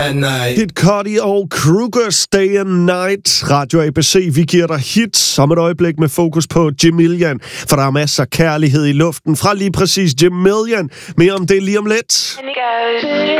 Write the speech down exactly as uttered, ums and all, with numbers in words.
at night. Kid Cudi og Kruger, Stay a Night. Radio A B C, vi giver dig hits om et øjeblik med fokus på Jamilian, for der er masser af kærlighed i luften fra lige præcis Jamilian. Mere om det lige om lidt.